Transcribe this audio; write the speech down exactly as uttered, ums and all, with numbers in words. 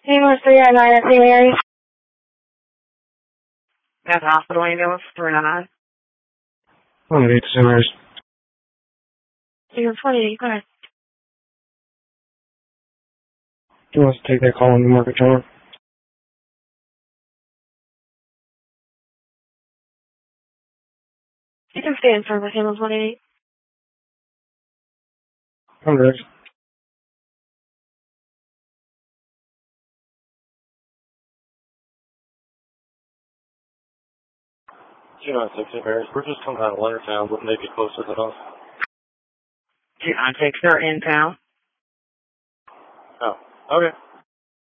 Ambulance three nine nine at Saint Mary's. That's hospital ambulance three nine nine. one eight Saint Mary's. You're twenty-eight, go ahead. Do you want us to take that call on the market tower? You can stay in service, ambulance one eighty-eight. I'm ready. two nine six Saint Mary's. We're just coming out of Leonardtown, but maybe closer than us. two nine six, they're in town. Oh, okay.